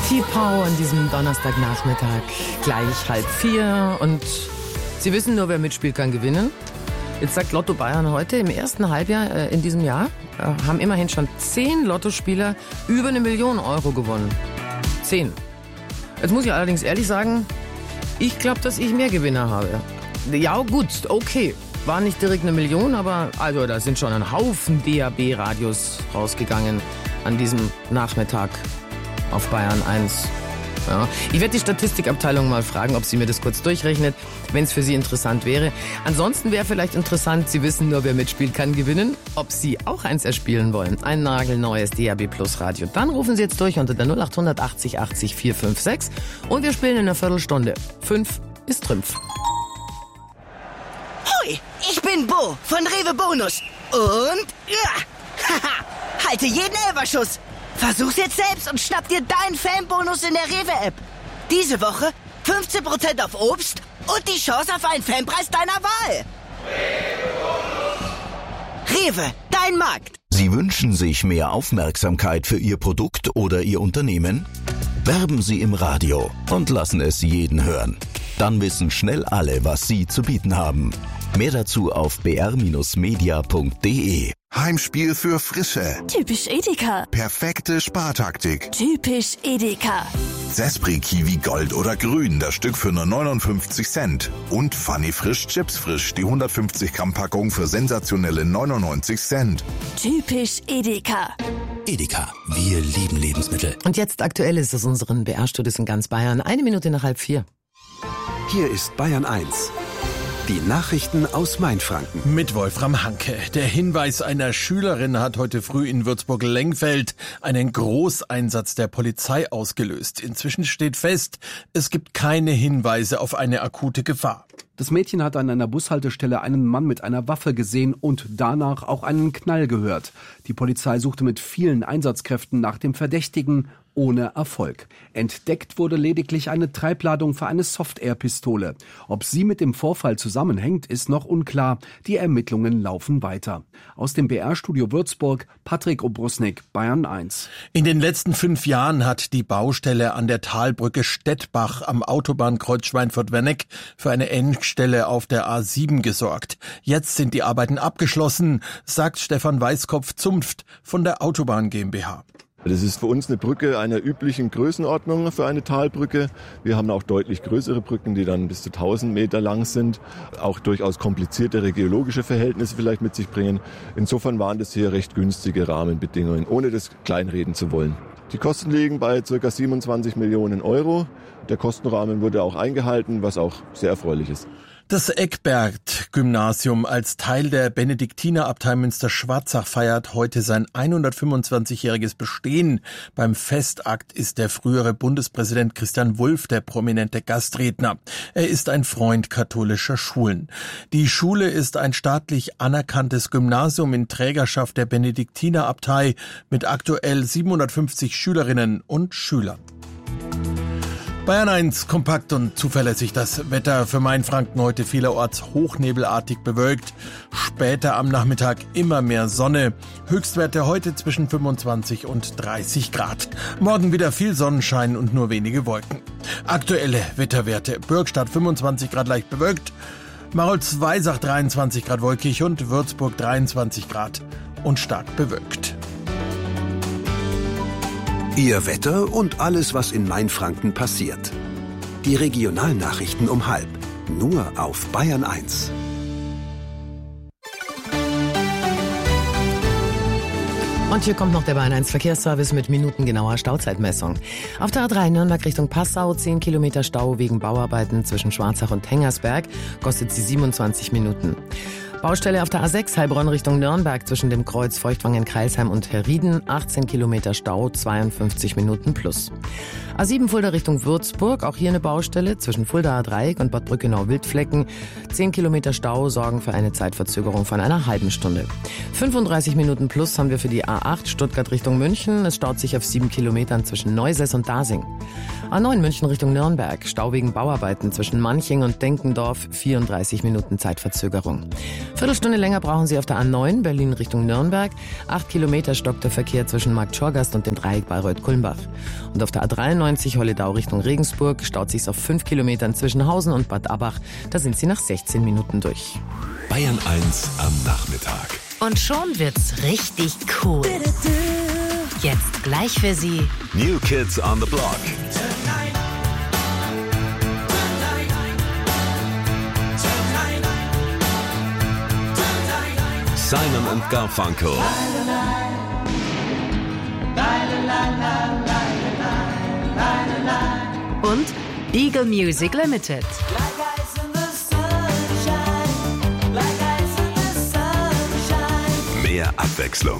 T-Pow an diesem Donnerstagnachmittag, gleich 3:30. Und Sie wissen nur, wer mitspielt, kann gewinnen. Jetzt sagt Lotto Bayern heute, im ersten Halbjahr in diesem Jahr haben immerhin schon 10 Lottospieler über 1 Million Euro gewonnen. 10. Jetzt muss ich allerdings ehrlich sagen, ich glaube, dass ich mehr Gewinner habe. Ja gut, okay, war nicht direkt 1 Million, aber also da sind schon ein Haufen DAB-Radios rausgegangen an diesem Nachmittag auf Bayern 1. Ja. Ich werde die Statistikabteilung mal fragen, ob sie mir das kurz durchrechnet, wenn es für Sie interessant wäre. Ansonsten wäre vielleicht interessant, Sie wissen nur, wer mitspielt, kann gewinnen, ob Sie auch eins erspielen wollen. Ein nagelneues DAB Plus Radio. Dann rufen Sie jetzt durch unter der 0800 80 80 456 und wir spielen in einer Viertelstunde. 5 ist Trümpf. Hoi, ich bin Bo von Rewe Bonus. Und haha, halte jeden Elferschuss. Versuch's jetzt selbst und schnapp dir deinen Fanbonus in der Rewe-App. Diese Woche 15% auf Obst und die Chance auf einen Fanpreis deiner Wahl. Rewe, dein Markt. Sie wünschen sich mehr Aufmerksamkeit für Ihr Produkt oder Ihr Unternehmen? Werben Sie im Radio und lassen es jeden hören. Dann wissen schnell alle, was Sie zu bieten haben. Mehr dazu auf br-media.de. Heimspiel für Frische. Typisch Edeka. Perfekte Spartaktik. Typisch Edeka. Sespri Kiwi Gold oder Grün, das Stück für nur 59 Cent. Und Funny Frisch Chips Frisch, die 150 Gramm Packung für sensationelle 99 Cent. Typisch Edeka. Edeka, wir lieben Lebensmittel. Und jetzt aktuell ist es unseren BR-Studios in ganz Bayern. 1 Minute nach 3:30. Hier ist Bayern 1. Die Nachrichten aus Mainfranken. Mit Wolfram Hanke. Der Hinweis einer Schülerin hat heute früh in Würzburg-Lengfeld einen Großeinsatz der Polizei ausgelöst. Inzwischen steht fest, es gibt keine Hinweise auf eine akute Gefahr. Das Mädchen hat an einer Bushaltestelle einen Mann mit einer Waffe gesehen und danach auch einen Knall gehört. Die Polizei suchte mit vielen Einsatzkräften nach dem Verdächtigen, ohne Erfolg. Entdeckt wurde lediglich eine Treibladung für eine Soft-Air-Pistole. Ob sie mit dem Vorfall zusammenhängt, ist noch unklar. Die Ermittlungen laufen weiter. Aus dem BR-Studio Würzburg, Patrick Obrusnik, Bayern 1. In den letzten 5 Jahren hat die Baustelle an der Talbrücke Stettbach am Autobahnkreuz Schweinfurt-Werneck für eine Engstelle auf der A7 gesorgt. Jetzt sind die Arbeiten abgeschlossen, sagt Stefan Weißkopf-Zunft von der Autobahn GmbH. Das ist für uns eine Brücke einer üblichen Größenordnung für eine Talbrücke. Wir haben auch deutlich größere Brücken, die dann bis zu 1000 Meter lang sind, auch durchaus kompliziertere geologische Verhältnisse vielleicht mit sich bringen. Insofern waren das hier recht günstige Rahmenbedingungen, ohne das kleinreden zu wollen. Die Kosten liegen bei ca. 27 Millionen Euro. Der Kostenrahmen wurde auch eingehalten, was auch sehr erfreulich ist. Das Eckbert-Gymnasium als Teil der Benediktinerabtei Münster-Schwarzach feiert heute sein 125-jähriges Bestehen. Beim Festakt ist der frühere Bundespräsident Christian Wulff der prominente Gastredner. Er ist ein Freund katholischer Schulen. Die Schule ist ein staatlich anerkanntes Gymnasium in Trägerschaft der Benediktinerabtei mit aktuell 750 Schülerinnen und Schülern. Bayern 1, kompakt und zuverlässig das Wetter für Mainfranken heute vielerorts hochnebelartig bewölkt. Später am Nachmittag immer mehr Sonne. Höchstwerte heute zwischen 25 und 30 Grad. Morgen wieder viel Sonnenschein und nur wenige Wolken. Aktuelle Wetterwerte. Bürgstadt 25 Grad leicht bewölkt. Marolz-Weisach 23 Grad wolkig und Würzburg 23 Grad und stark bewölkt. Ihr Wetter und alles, was in Mainfranken passiert. Die Regionalnachrichten um 12:30. Nur auf Bayern 1. Und hier kommt noch der Bayern 1 Verkehrsservice mit minutengenauer Stauzeitmessung. Auf der A3 Nürnberg Richtung Passau 10 Kilometer Stau wegen Bauarbeiten zwischen Schwarzach und Hengersberg, kostet sie 27 Minuten. Baustelle auf der A6 Heilbronn Richtung Nürnberg zwischen dem Kreuz Feuchtwangen-Kreilsheim und Herrieden, 18 Kilometer Stau, 52 Minuten plus. A7 Fulda Richtung Würzburg, auch hier eine Baustelle zwischen Fuldaer Dreieck und Bad Brückenau-Wildflecken. 10 Kilometer Stau sorgen für eine Zeitverzögerung von einer halben Stunde. 35 Minuten plus haben wir für die A8 Stuttgart Richtung München. Es staut sich auf 7 Kilometern zwischen Neusäß und Dasing. A9 München Richtung Nürnberg, Stau wegen Bauarbeiten zwischen Manching und Denkendorf, 34 Minuten Zeitverzögerung. Viertelstunde länger brauchen Sie auf der A9 Berlin Richtung Nürnberg. 8 Kilometer stockt der Verkehr zwischen Markt Schorgast und dem Dreieck Bayreuth-Kulmbach. Und auf der A93 A94 Holledau Richtung Regensburg staut sich's auf 5 Kilometern zwischen Hausen und Bad Abbach. Da sind Sie nach 16 Minuten durch. Bayern 1 am Nachmittag. Und schon wird's richtig cool. Jetzt gleich für Sie New Kids on the Block. Simon and Garfunkel. und Beagle Music Limited. Mehr Abwechslung.